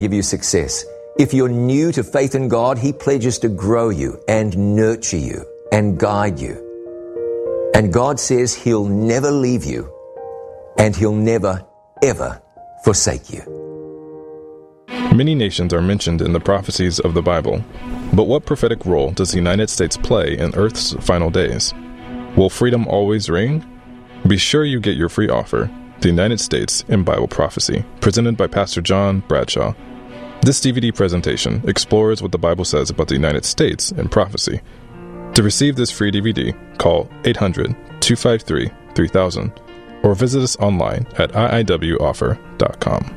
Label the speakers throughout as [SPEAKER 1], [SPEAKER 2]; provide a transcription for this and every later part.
[SPEAKER 1] give you success. If you're new to faith in God, He pledges to grow you and nurture you and guide you. And God says He'll never leave you and He'll never, ever forsake you.
[SPEAKER 2] Many nations are mentioned in the prophecies of the Bible, but what prophetic role does the United States play in Earth's final days? Will freedom always reign? Be sure you get your free offer, The United States in Bible Prophecy, presented by Pastor John Bradshaw. This DVD presentation explores what the Bible says about the United States in prophecy. To receive this free DVD, call 800-253-3000 or visit us online at iiwoffer.com.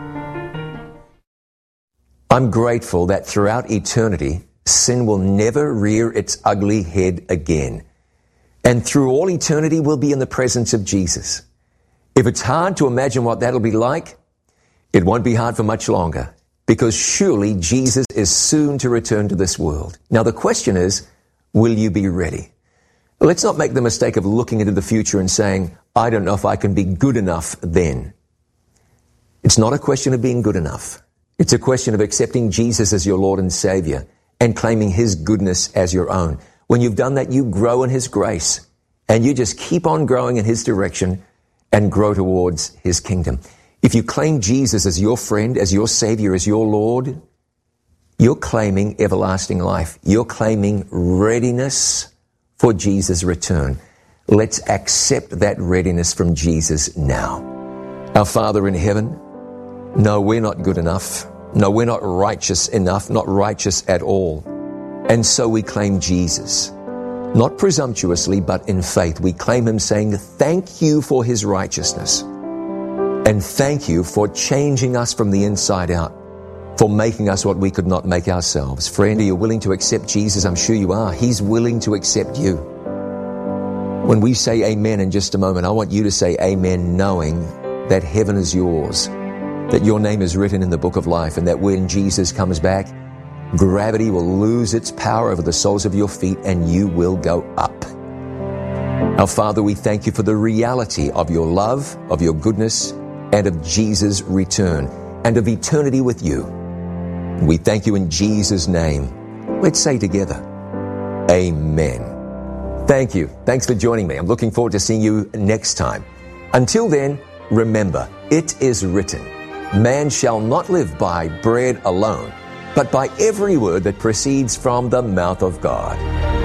[SPEAKER 1] I'm grateful that throughout eternity, sin will never rear its ugly head again. And through all eternity, we'll be in the presence of Jesus. If it's hard to imagine what that'll be like, it won't be hard for much longer, because surely Jesus is soon to return to this world. Now the question is, will you be ready? Let's not make the mistake of looking into the future and saying, I don't know if I can be good enough then. It's not a question of being good enough. It's a question of accepting Jesus as your Lord and Savior and claiming His goodness as your own. When you've done that, you grow in His grace and you just keep on growing in His direction and grow towards His kingdom. If you claim Jesus as your friend, as your Savior, as your Lord, you're claiming everlasting life. You're claiming readiness for Jesus' return. Let's accept that readiness from Jesus now. Our Father in heaven, no, we're not good enough. No, we're not righteous enough, not righteous at all. And so we claim Jesus. Not presumptuously, but in faith. We claim Him saying, thank you for His righteousness. And thank you for changing us from the inside out, for making us what we could not make ourselves. Friend, are you willing to accept Jesus? I'm sure you are. He's willing to accept you. When we say amen in just a moment, I want you to say amen knowing that heaven is yours, that your name is written in the book of life, and that when Jesus comes back, gravity will lose its power over the soles of your feet and you will go up. Our Father, we thank you for the reality of your love, of your goodness, and of Jesus' return, and of eternity with you. We thank you in Jesus' name. Let's say together, amen. Thank you. Thanks for joining me. I'm looking forward to seeing you next time. Until then, remember, it is written, man shall not live by bread alone, but by every word that proceeds from the mouth of God.